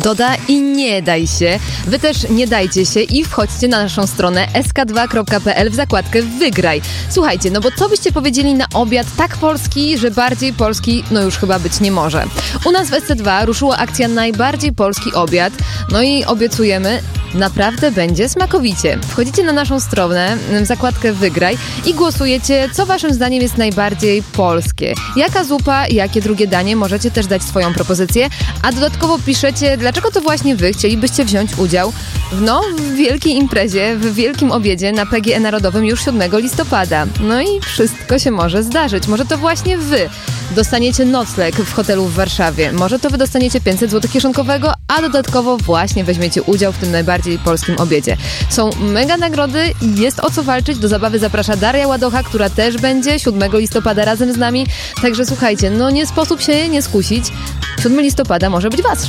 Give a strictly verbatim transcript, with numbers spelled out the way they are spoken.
Doda i nie daj się. Wy też nie dajcie się i wchodźcie na naszą stronę es ka dwa kropka pe el w zakładkę Wygraj. Słuchajcie, no bo co byście powiedzieli na obiad tak polski, że bardziej polski no już chyba być nie może. U nas w es ce dwa ruszyła akcja Najbardziej Polski Obiad. No i obiecujemy, naprawdę będzie smakowicie. Wchodzicie na naszą stronę, w zakładkę Wygraj i głosujecie, co waszym zdaniem jest najbardziej polskie. Jaka zupa, jakie drugie danie, możecie też dać swoją propozycję, a dodatkowo piszecie, dlaczego to właśnie wy chcielibyście wziąć udział w, no, w wielkiej imprezie, w wielkim obiedzie na pe gie e Narodowym już siódmego listopada. No i wszystko się może zdarzyć. Może to właśnie wy dostaniecie nocleg w hotelu w Warszawie. Może to wy dostaniecie pięćset złotych kieszonkowego, a dodatkowo właśnie weźmiecie udział w tym najbardziej polskim obiedzie. Są mega nagrody, jest o co walczyć. Do zabawy zaprasza Daria Ładocha, która też będzie siódmego listopada razem z nami. Także słuchajcie, no nie sposób się nie skusić. siódmego listopada może być was.